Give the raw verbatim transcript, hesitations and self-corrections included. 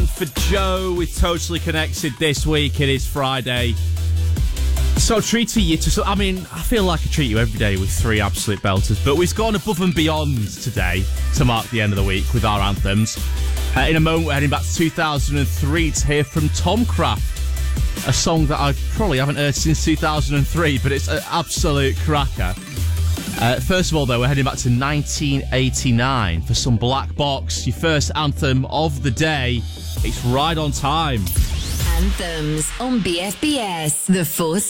in for Joe with Totally Connected this week. It is Friday. So treating you to... I mean, I feel like I treat you every day with three absolute belters, but we've gone above and beyond today to mark the end of the week with our anthems. Uh, in a moment, we're heading back to two thousand three to hear from Tom Craft, a song that I probably haven't heard since two thousand three, but it's an absolute cracker. Uh, first of all, though, we're heading back to nineteen eighty-nine for some Black Box, your first anthem of the day. It's Right on Time. Anthems on B F B S, the fourth